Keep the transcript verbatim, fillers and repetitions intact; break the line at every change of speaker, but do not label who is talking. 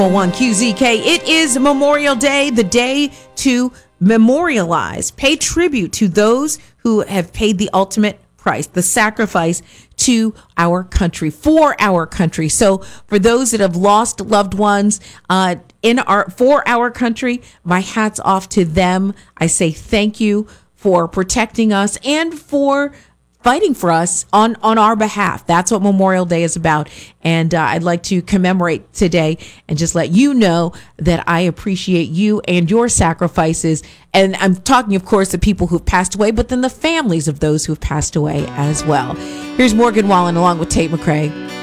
one Q Z K. It is Memorial Day, the day to memorialize, pay tribute to those who have paid the ultimate price, the sacrifice to our country, for our country. So for those that have lost loved ones uh, in our for our country, my hat's off to them. I say thank you for protecting us and for fighting for us on, on our behalf. That's what Memorial Day is about. And uh, I'd like to commemorate today and just let you know that I appreciate you and your sacrifices. And I'm talking, of course, the people who've passed away, but then the families of those who've passed away as well. Here's Morgan Wallen along with Tate McRae.